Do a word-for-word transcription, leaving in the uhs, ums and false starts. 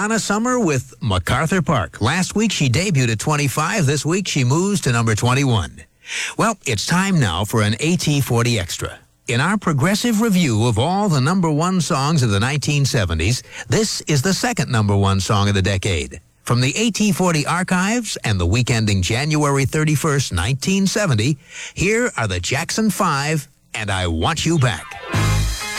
Donna Summer with MacArthur Park. Last week she debuted at twenty-five. This week she moves to number twenty-one. Well, it's time now for an A T forty Extra. In our progressive review of all the number one songs of the nineteen seventies, this is the second number one song of the decade. From the A T forty archives and the week ending January thirty-first, nineteen seventy, here are the Jackson five and I Want You Back.